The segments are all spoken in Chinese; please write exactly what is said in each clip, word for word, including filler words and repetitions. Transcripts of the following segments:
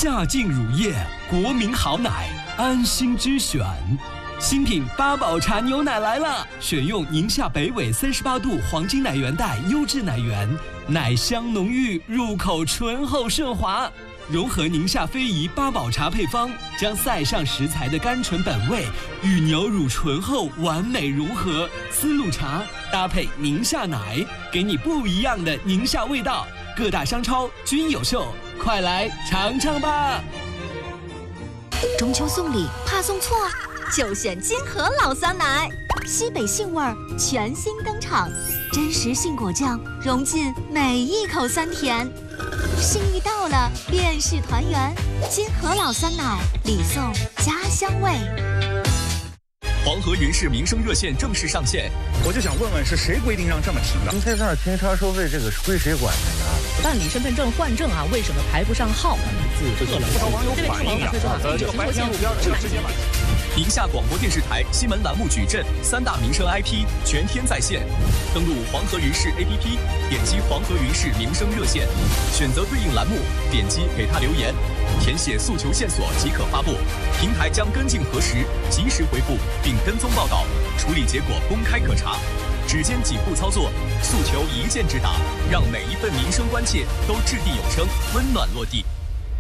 夏净乳业，国民好奶，安心之选。新品八宝茶牛奶来了，选用宁夏北纬三十八度黄金奶源带优质奶源，奶香浓郁，入口醇厚顺滑。融合宁夏非遗八宝茶配方，将塞上食材的甘醇本味与牛乳醇厚完美融合。丝路茶搭配宁夏奶，给你不一样的宁夏味道。各大商超均有售，快来尝尝吧！ 中秋送礼怕送错，就选金河老酸奶，西北杏味儿全新登场，真实杏果酱融进每一口酸甜。心意到了，便是团圆。金河老酸奶，礼送家乡味。 黄河云氏民生热线正式上线， 我就想问问，是谁规定让这么停的？ 您在这儿停车收费，这个是归谁管的呀？ 办理身份证换证啊，为什么排不上号？ 不少网友反映啊，呃，这个白天路标这个直接买。 宁夏广播电视台新闻栏目矩阵三大民生 I P 全天在线，登录黄河云氏 A P P， 点击黄河云氏民生热线，选择对应栏目，点击给他留言，填写诉求线索即可发布，平台将跟进核实，及时回复并跟踪报道，处理结果公开可查。只见几步操作，诉求一键直达，让每一份民生关切都掷地有声，温暖落地。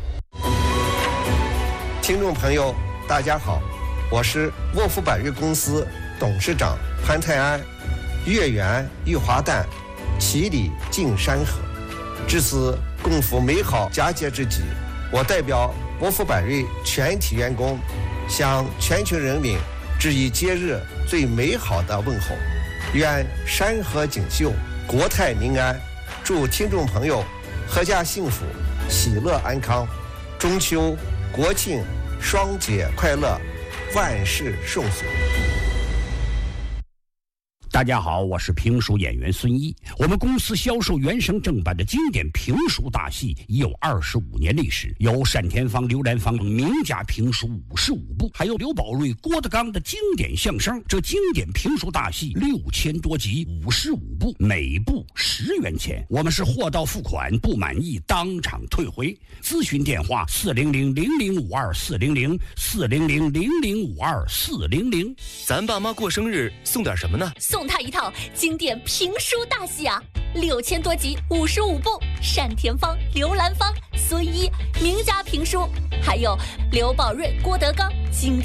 听众朋友，大家好，我是沃夫百瑞公司董事长潘泰安。月圆玉华诞，其理尽山河。至此共赴美好佳节之际，我代表沃夫百瑞全体员工，向全球人民致以节日最美好的问候。愿山河锦绣，国泰民安。祝听众朋友阖家幸福，喜乐安康。中秋、国庆双节快乐，万事顺遂。 大家好，我是评书演员孙一。我们公司销售原声正版的经典评书大戏已有二十五年历史，有单田芳、刘兰芳名家评书五十五部，还有刘宝瑞、郭德纲的经典相声。这经典评书大戏六千多集，五十五部，每部十元钱。我们是货到付款，不满意当场退回。咨询电话：四零零零零五二四零零四零零零零五二四零零。 咱爸妈过生日送点什么呢？ 送他一套经典评书大戏啊，六千多集，五十五部，单田芳、刘兰芳、孙一名家评书，还有刘宝瑞、郭德纲经